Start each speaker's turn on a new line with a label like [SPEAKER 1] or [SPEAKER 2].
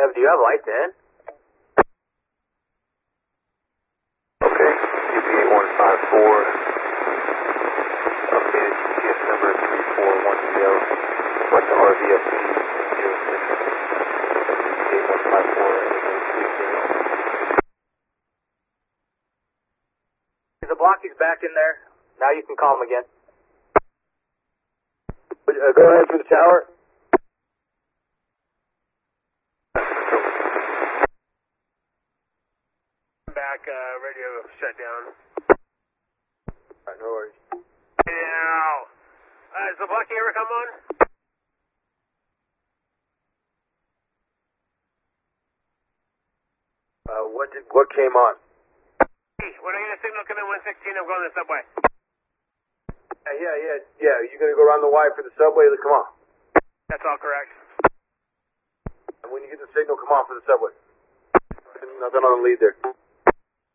[SPEAKER 1] Ev, do you have lights in?
[SPEAKER 2] Okay, UPA 154. Updated GPS number 3410. What's the RVSP 06. UPA 154.
[SPEAKER 1] The blocky's back in there. Now you can call him again.
[SPEAKER 2] Go ahead for the tower.
[SPEAKER 3] Back, radio shut down.
[SPEAKER 2] Alright, no worries.
[SPEAKER 3] Now, has the blocky ever come on?
[SPEAKER 2] What came on?
[SPEAKER 3] Hey, when I get a signal come in 116, I'm going to the subway.
[SPEAKER 2] Yeah. You gonna go around the Y for the subway? Come on.
[SPEAKER 3] That's all correct.
[SPEAKER 2] And when you get the signal, come on for the subway. Nothing on the lead there.